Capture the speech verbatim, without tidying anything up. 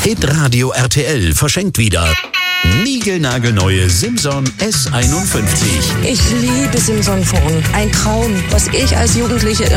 Hitradio R T L verschenkt wieder niegelnagelneue Simson S einundfünfzig. Ich liebe Simson-Phone. Ein Traum, was ich als Jugendliche